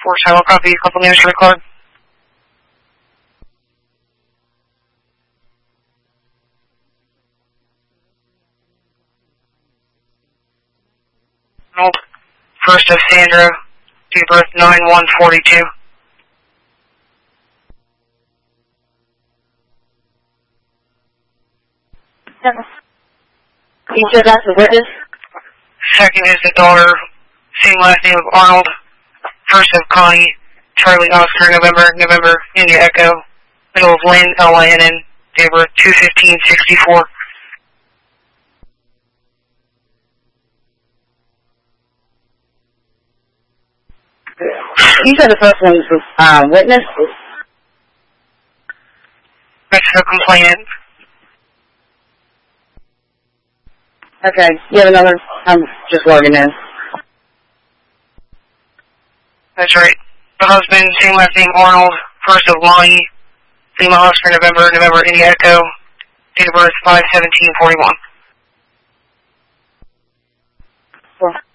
4 Shiloh, copy. Couple names for the card. Arnold. First of Sandra. Date of birth 9/1/42. You said that's the witness? Second is the daughter. Same last name of Arnold. First of Connie. Charlie Oscar, November, India Echo. Middle of Lynn, Lynn. Date of birth 2/15/64. You said the first one was witness? That's the complainant. Okay, you have another? I'm just logging in. That's right. The husband, same last name Arnold. First of Lonnie. Lima Oscar, November, India Echo. Date of birth 5/17/41.